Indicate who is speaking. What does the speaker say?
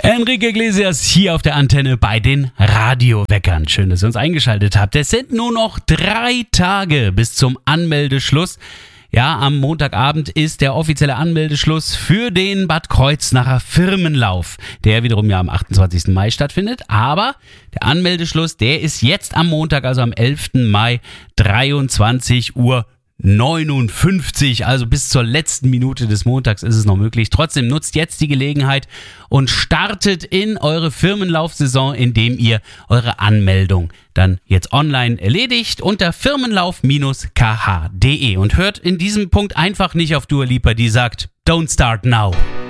Speaker 1: Enrique Iglesias hier auf der Antenne bei den Radioweckern. Schön, dass ihr uns eingeschaltet habt. Es sind nur noch 3 Tage bis zum Anmeldeschluss. Ja, am Montagabend ist der offizielle Anmeldeschluss für den Bad Kreuznacher Firmenlauf, der wiederum ja am 28. Mai stattfindet. Aber der Anmeldeschluss, der ist jetzt am Montag, also am 11. Mai, 23:59 Uhr. Also bis zur letzten Minute des Montags ist es noch möglich. Trotzdem nutzt jetzt die Gelegenheit und startet in eure Firmenlaufsaison, indem ihr eure Anmeldung dann jetzt online erledigt unter firmenlauf-kh.de und hört in diesem Punkt einfach nicht auf Dua Lipa, die sagt Don't start now.